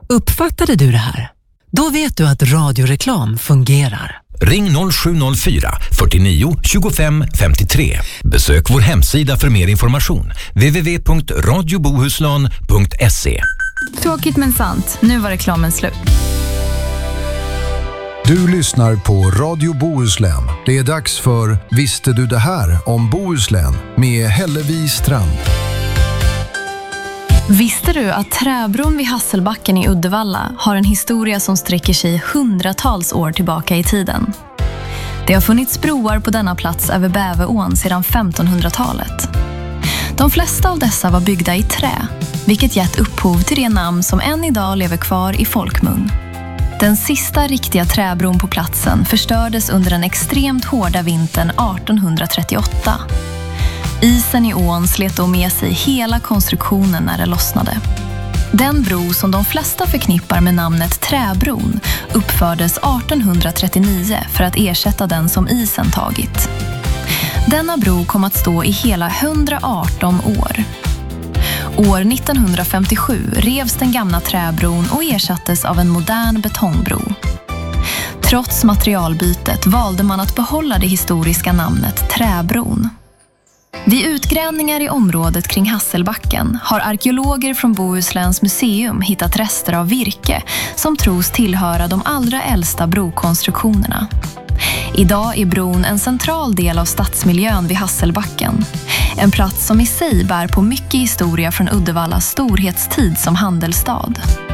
Uppfattade du det här? Då vet du att radioreklam fungerar. Ring 0704 49 25 53. Besök vår hemsida för mer information. www.radiobohuslän.se. Tråkigt men sant. Nu var reklamen slut. Du lyssnar på Radio Bohuslän. Det är dags för Visste du det här om Bohuslän med Hellevi Strand. Visste du att träbron vid Hasselbacken i Uddevalla har en historia som sträcker sig hundratals år tillbaka i tiden? Det har funnits broar på denna plats över Bäveån sedan 1500-talet. De flesta av dessa var byggda i trä, vilket gett upphov till det namn som än idag lever kvar i folkmun. Den sista riktiga träbron på platsen förstördes under den extremt hårda vintern 1838. Isen i ån slet då med sig hela konstruktionen när det lossnade. Den bro som de flesta förknippar med namnet Träbron uppfördes 1839 för att ersätta den som isen tagit. Denna bro kom att stå i hela 118 år. År 1957 revs den gamla träbron och ersattes av en modern betongbro. Trots materialbytet valde man att behålla det historiska namnet Träbron. Vid utgrävningar i området kring Hasselbacken har arkeologer från Bohusläns museum hittat rester av virke som tros tillhöra de allra äldsta brokonstruktionerna. Idag är bron en central del av stadsmiljön vid Hasselbacken. En plats som i sig bär på mycket historia från Uddevallas storhetstid som handelsstad.